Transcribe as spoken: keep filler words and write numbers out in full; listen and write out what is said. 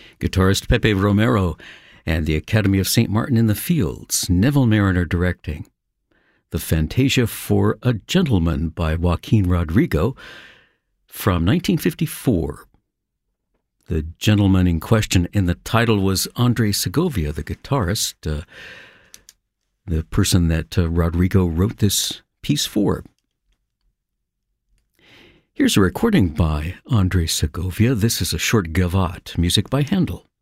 Guitarist Pepe Romero and the Academy of Saint Martin in the Fields, Neville Marriner directing. The Fantasia for a Gentleman by Joaquin Rodrigo from nineteen fifty-four. The gentleman in question in the title was Andre Segovia, the guitarist, uh, the person that uh, Rodrigo wrote this piece for. Here's a recording by Andre Segovia. This is a short gavotte, music by Handel.